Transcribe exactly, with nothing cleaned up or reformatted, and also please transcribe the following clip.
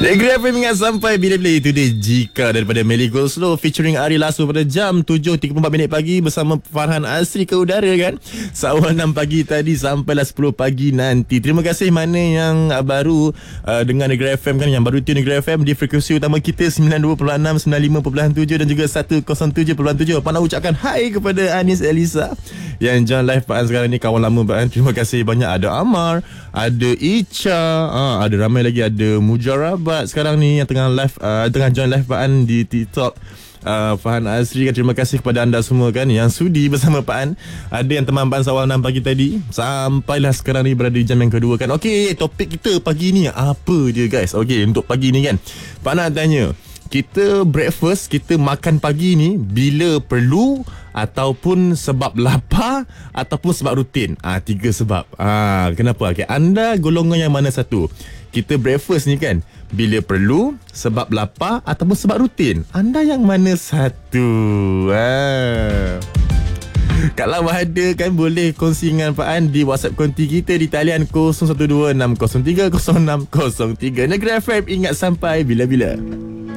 Negeri F M ingat sampai bila-bila. Itu dia Jika daripada Melly Goldslaw featuring Ari Lasso pada jam tujuh tiga puluh empat minit pagi bersama Farhan Asri ke udara kan. Seawal enam pagi tadi sampailah sepuluh pagi nanti. Terima kasih mana yang uh, baru uh, dengan Negeri F M kan, yang baru tune Negeri F M di frekuensi utama kita sembilan puluh dua perpuluhan enam, sembilan puluh lima perpuluhan tujuh dan juga seratus tujuh perpuluhan tujuh. Apa nak ucapkan hai kepada Anis Elisa yang join live Pak An sekarang ni, kawan lama Pak An. Terima kasih banyak. Ada Amar, ada Icha, uh, ada ramai lagi, ada Mujarab sekarang ni yang tengah live, uh, tengah join live Pak An di TikTok. Uh, Farhan Asri kan, terima kasih kepada anda semua kan yang sudi bersama Pak An. Ada yang teman Pak An awal enam pagi tadi sampailah sekarang ni berada di jam yang kedua kan. Okey, topik kita pagi ni apa dia guys? Okey, untuk pagi ni kan Pak An nak tanya, kita breakfast, kita makan pagi ni bila perlu ataupun sebab lapar ataupun sebab rutin? Ah, tiga sebab. Ah, kenapa? Okay, anda golongan yang mana satu? Kita breakfast ni kan bila perlu, sebab lapar ataupun sebab rutin? Anda yang mana satu? Ah. Kalau ada kan boleh kongsi dengan Pak An di WhatsApp konti kita di talian kosong satu dua enam kosong tiga kosong enam kosong tiga. Negeri F M ingat sampai bila-bila.